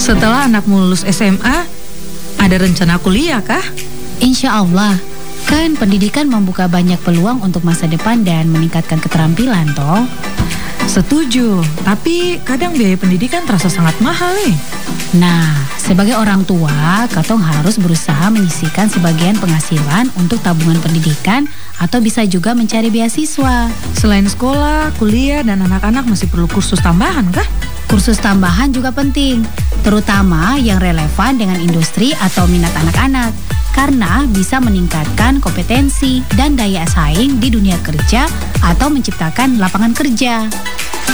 Setelah anakmu lulus SMA, ada rencana kuliah kah? Insya Allah, kan pendidikan membuka banyak peluang untuk masa depan dan meningkatkan keterampilan toh. Setuju, tapi kadang biaya pendidikan terasa sangat mahal nih. Nah, sebagai orang tua, Katong harus berusaha menyisihkan sebagian penghasilan untuk tabungan pendidikan atau bisa juga mencari beasiswa. Selain sekolah, kuliah, dan anak-anak masih perlu kursus tambahan kah? Kursus tambahan juga penting, terutama yang relevan dengan industri atau minat anak-anak, karena bisa meningkatkan kompetensi dan daya saing di dunia kerja atau menciptakan lapangan kerja.